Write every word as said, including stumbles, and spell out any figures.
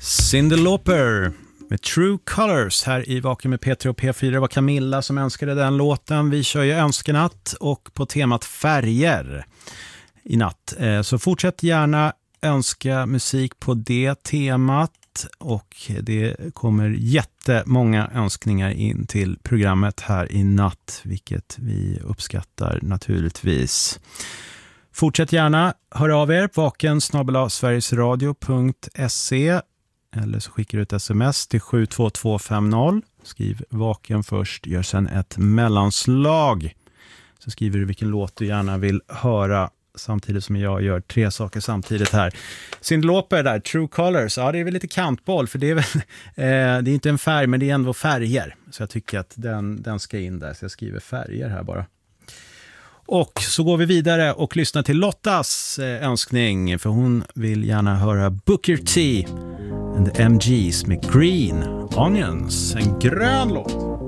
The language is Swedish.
Cyndi Lauper med True Colors här i Vaken med P tre och P fyra. Det var Camilla som önskade den låten. Vi kör ju önskenatt och på temat färger i natt. Så fortsätt gärna önska musik på det temat, och det kommer jättemånga önskningar in till programmet här i natt, vilket vi uppskattar naturligtvis. Fortsätt gärna, hör av er, vaken snabel-a sverigesradio punkt se, eller så skickar du ett sms till sju två två fem noll. Skriv vaken först, gör sen ett mellanslag. Så skriver du vilken låt du gärna vill höra, samtidigt som jag gör tre saker samtidigt här. Cyndi Lauper där, True Colors. Ja, det är väl lite kantboll, för det är väl eh, det är inte en färg, men det är ändå färger. Så jag tycker att den, den ska in där, så jag skriver färger här bara. Och så går vi vidare och lyssnar till Lottas eh, önskning, för hon vill gärna höra Booker T and the M Gs med Green Onions, en grön låt.